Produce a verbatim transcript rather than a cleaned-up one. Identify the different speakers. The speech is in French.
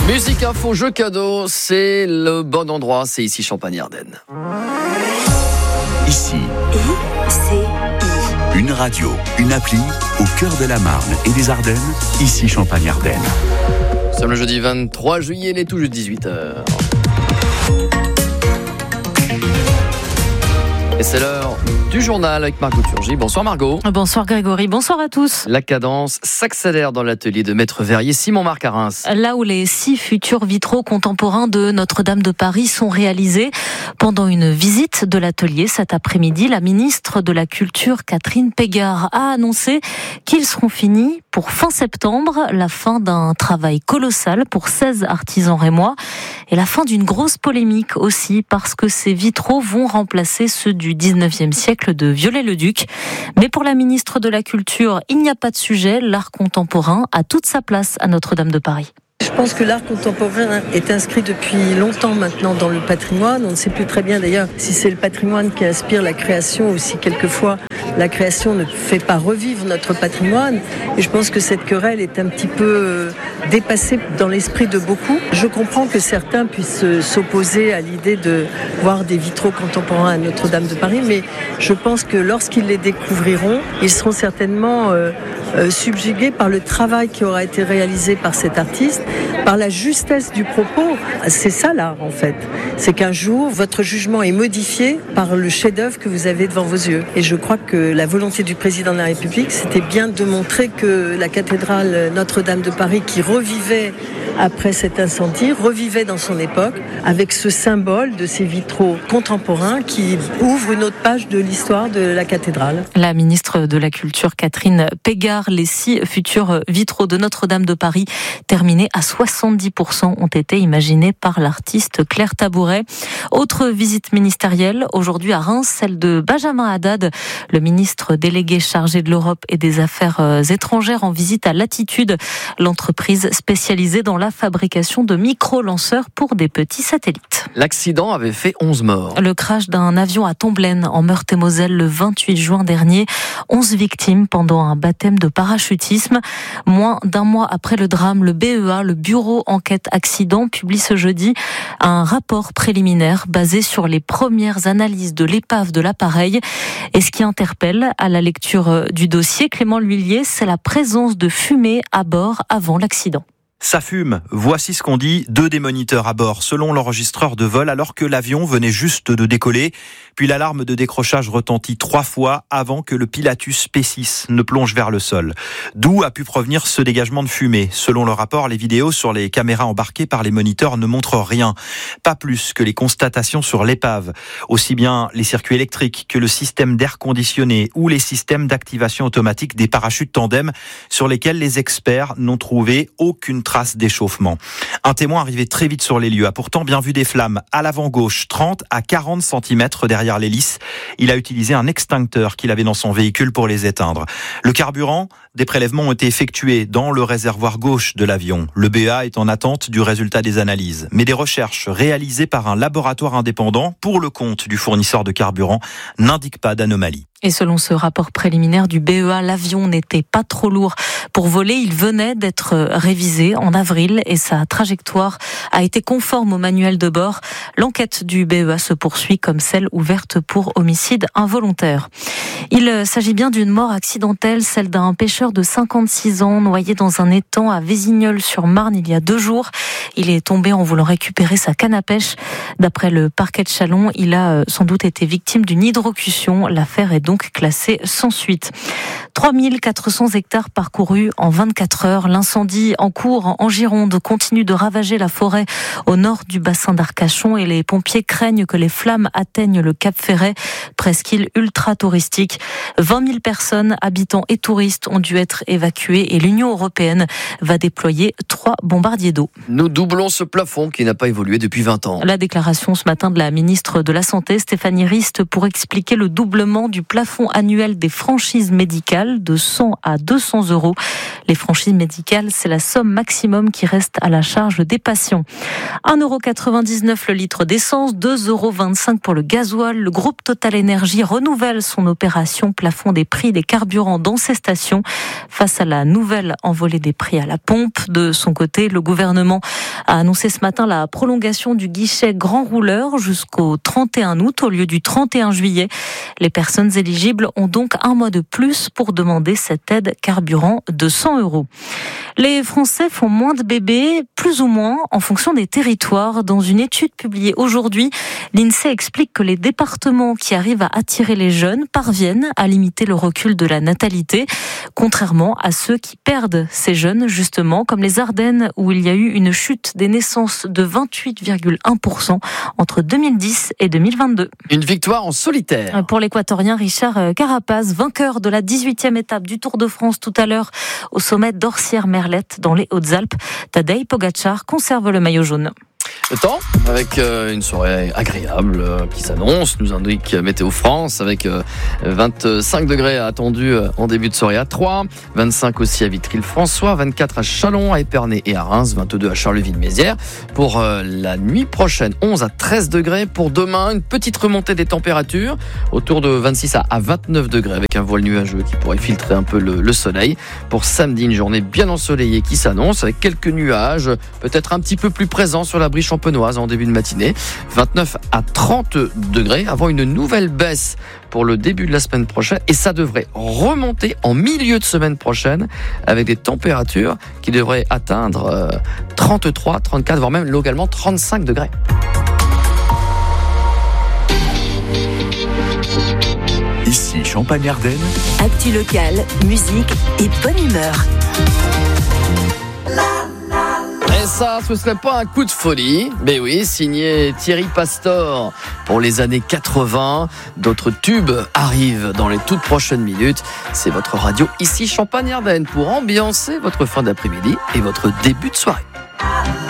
Speaker 1: Musique, info, jeu cadeau, c'est le bon endroit, c'est ici Champagne-Ardenne.
Speaker 2: Ici,
Speaker 3: I C I.
Speaker 2: une radio, une appli au cœur de la Marne et des Ardennes, ici Champagne-Ardenne.
Speaker 1: Nous sommes le jeudi vingt-trois juillet, il est tout juste dix-huit heures. Et c'est l'heure du journal avec Margot Turgy. Bonsoir Margot.
Speaker 4: Bonsoir Grégory, bonsoir à tous.
Speaker 1: La cadence s'accélère dans l'atelier de Maître Verrier Simon Marc à Reims.
Speaker 4: Là où les six futurs vitraux contemporains de Notre-Dame de Paris sont réalisés, pendant une visite de l'atelier cet après-midi, la ministre de la Culture Catherine Pégard a annoncé qu'ils seront finis pour fin septembre, la fin d'un travail colossal pour seize artisans rémois et la fin d'une grosse polémique aussi parce que ces vitraux vont remplacer ceux du dix-neuvième siècle de Viollet-le-Duc. Mais pour la ministre de la Culture, il n'y a pas de sujet, l'art contemporain a toute sa place à Notre-Dame de Paris.
Speaker 5: Je pense que l'art contemporain est inscrit depuis longtemps maintenant dans le patrimoine. On ne sait plus très bien d'ailleurs si c'est le patrimoine qui inspire la création ou si quelquefois la création ne fait pas revivre notre patrimoine. Et je pense que cette querelle est un petit peu dépassée dans l'esprit de beaucoup. Je comprends que certains puissent s'opposer à l'idée de voir des vitraux contemporains à Notre-Dame de Paris, mais je pense que lorsqu'ils les découvriront, ils seront certainement euh, euh, subjugués par le travail qui aura été réalisé par cet artiste, par la justesse du propos. C'est ça l'art en fait. C'est qu'un jour, votre jugement est modifié par le chef-d'œuvre que vous avez devant vos yeux. Et je crois que la volonté du président de la République, c'était bien de montrer que la cathédrale Notre-Dame de Paris, qui revivait après cet incendie, revivait dans son époque, avec ce symbole de ces vitraux contemporains qui ouvrent une autre page de l'histoire de la cathédrale.
Speaker 4: La ministre de la Culture Catherine Pégard, les six futurs vitraux de Notre-Dame de Paris, terminés à soixante-dix pour cent, ont été imaginés par l'artiste Claire Tabouret. Autre visite ministérielle, aujourd'hui à Reims, celle de Benjamin Haddad, le ministre délégué chargé de l'Europe et des Affaires étrangères, en visite à Latitude, l'entreprise spécialisée dans la fabrication de micro-lanceurs pour des petits satellites.
Speaker 1: L'accident avait fait onze morts.
Speaker 4: Le crash d'un avion à Tomblaine, en Meurthe-et-Moselle, le vingt-huit juin dernier. onze victimes pendant un baptême de parachutisme. Moins d'un mois après le drame, le B E A, le Bureau Enquête Accident, publie ce jeudi un rapport préliminaire basé sur les premières analyses de l'épave de l'appareil. Et ce qui interpelle à la lecture du dossier, Clément L'Huillier, c'est la présence de fumée à bord avant l'accident.
Speaker 6: Ça fume, voici ce qu'ont dit deux des moniteurs à bord, selon l'enregistreur de vol, alors que l'avion venait juste de décoller. Puis l'alarme de décrochage retentit trois fois avant que le Pilatus P six ne plonge vers le sol. D'où a pu provenir ce dégagement de fumée. Selon le rapport, les vidéos sur les caméras embarquées par les moniteurs ne montrent rien. Pas plus que les constatations sur l'épave. Aussi bien les circuits électriques que le système d'air conditionné ou les systèmes d'activation automatique des parachutes tandem sur lesquels les experts n'ont trouvé aucune trace d'échauffement. Un témoin arrivé très vite sur les lieux a pourtant bien vu des flammes à l'avant gauche, trente à quarante centimètres derrière l'hélice. Il a utilisé un extincteur qu'il avait dans son véhicule pour les éteindre. Le carburant, des prélèvements ont été effectués dans le réservoir gauche de l'avion. Le B E A est en attente du résultat des analyses. Mais des recherches réalisées par un laboratoire indépendant pour le compte du fournisseur de carburant n'indiquent pas d'anomalie.
Speaker 4: Et selon ce rapport préliminaire du B E A, l'avion n'était pas trop lourd pour voler. Il venait d'être révisé en avril et sa trajectoire a été conforme au manuel de bord. L'enquête du B E A se poursuit comme celle ouverte pour homicide involontaire. Il s'agit bien d'une mort accidentelle, celle d'un pêcheur de cinquante-six ans noyé dans un étang à Vésignolles-sur-Marne il y a deux jours. Il est tombé en voulant récupérer sa canne à pêche. D'après le parquet de Châlons, il a sans doute été victime d'une hydrocution. L'affaire est donc classée sans suite. trois mille quatre cents hectares parcourus en vingt-quatre heures. L'incendie en cours en Gironde continue de ravager la forêt au nord du bassin d'Arcachon et les pompiers craignent que les flammes atteignent le Cap Ferret, presqu'île ultra touristique. vingt mille personnes, habitants et touristes, ont dû être évacués et l'Union européenne va déployer trois bombardiers d'eau.
Speaker 1: Nous doublons ce plafond qui n'a pas évolué depuis vingt ans.
Speaker 4: La déclaration ce matin de la ministre de la Santé, Stéphanie Rist, pour expliquer le doublement du plafond annuel des franchises médicales de cent à deux cents euros. Les franchises médicales, c'est la somme maximum qui reste à la charge des patients. un euro quatre-vingt-dix-neuf le litre d'essence, deux euros vingt-cinq pour le gasoil. Le groupe Total Énergie renouvelle son opération plafond des prix des carburants dans ses stations face à la nouvelle envolée des prix à la pompe. De son côté, le gouvernement a annoncé ce matin la prolongation du guichet grand rouleur jusqu'au trente et un août au lieu du trente et un juillet. Les personnes éligibles ont donc un mois de plus pour demander cette aide carburant de cent euros. Les Français font moins de bébés, plus ou moins, en fonction des territoires. Dans une étude publiée aujourd'hui, l'INSEE explique que les départements qui arrivent à attirer les jeunes parviennent à limiter le recul de la natalité, contrairement à ceux qui perdent ces jeunes, justement, comme les Ardennes, où il y a eu une chute des naissances de vingt-huit virgule un pour cent entre deux mille dix et deux mille vingt-deux.
Speaker 1: Une victoire en solitaire.
Speaker 4: Pour l'équatorien Richard Carapaz, vainqueur de la dix-huitième étape du Tour de France tout à l'heure au sommet d'Orsières-Merlette dans les Hautes-Alpes. Tadej Pogačar conserve le maillot jaune.
Speaker 1: Le temps, avec euh, une soirée agréable euh, qui s'annonce, nous indique Météo France, avec euh, vingt-cinq degrés attendus euh, en début de soirée à Troyes, vingt-cinq aussi à Vitry-le-François, vingt-quatre à Châlons, à Épernay et à Reims, vingt-deux à Charleville-Mézières. Pour euh, la nuit prochaine, onze à treize degrés. Pour demain, une petite remontée des températures, autour de vingt-six à vingt-neuf degrés, avec un voile nuageux qui pourrait filtrer un peu le, le soleil. Pour samedi, une journée bien ensoleillée qui s'annonce, avec quelques nuages, peut-être un petit peu plus présents sur la brise champenoise en début de matinée, vingt-neuf à trente degrés, avant une nouvelle baisse pour le début de la semaine prochaine, et ça devrait remonter en milieu de semaine prochaine avec des températures qui devraient atteindre euh, trente-trois, trente-quatre, voire même localement trente-cinq degrés.
Speaker 2: Ici Champagne-Ardenne.
Speaker 3: Actu locale, musique et bonne humeur.
Speaker 1: Et ça, ce serait pas un coup de folie. Mais oui, signé Thierry Pastor pour les années quatre-vingts. D'autres tubes arrivent dans les toutes prochaines minutes. C'est votre radio ici Champagne-Ardenne pour ambiancer votre fin d'après-midi et votre début de soirée.